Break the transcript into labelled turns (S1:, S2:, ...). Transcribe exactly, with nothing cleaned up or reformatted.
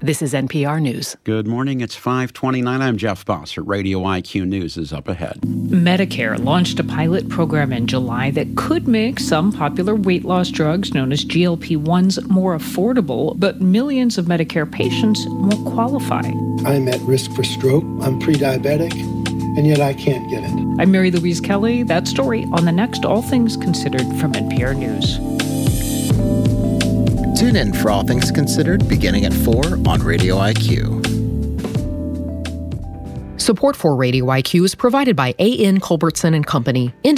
S1: This is N P R News.
S2: Good morning. It's five twenty-nine. I'm Jeff Bossert. Radio I Q News is up ahead.
S3: Medicare launched a pilot program in July that could make some popular weight loss drugs known as G L P ones more affordable, but millions of Medicare patients won't qualify.
S4: I'm at risk for stroke. I'm pre-diabetic, and yet I can't get it.
S3: I'm Mary Louise Kelly. That story on the next All Things Considered from N P R News.
S5: Tune in for All Things Considered beginning at four on Radio I Q.
S1: Support for Radio I Q is provided by A N Culbertson and Company.